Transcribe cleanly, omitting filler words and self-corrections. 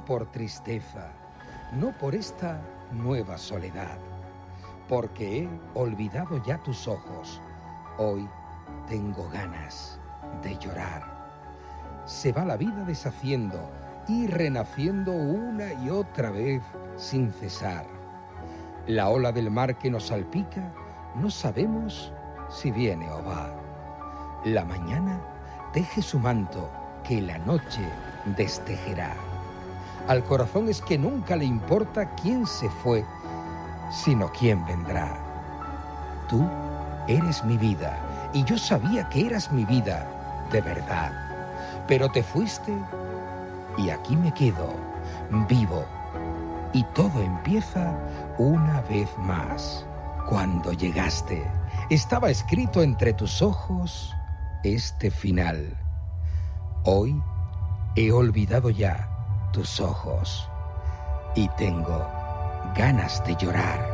no por tristeza, no por esta nueva soledad, porque he olvidado ya tus ojos. Hoy tengo ganas de llorar. Se va la vida deshaciendo y renaciendo una y otra vez sin cesar. La ola del mar que nos salpica, no sabemos si viene o va. La mañana teje su manto que la noche destejerá. Al corazón es que nunca le importa quién se fue, sino quién vendrá. Tú eres mi vida y yo sabía que eras mi vida de verdad. Pero te fuiste y aquí me quedo, vivo. Y todo empieza una vez más. Cuando llegaste, estaba escrito entre tus ojos este final. Hoy he olvidado ya tus ojos y tengo ganas de llorar.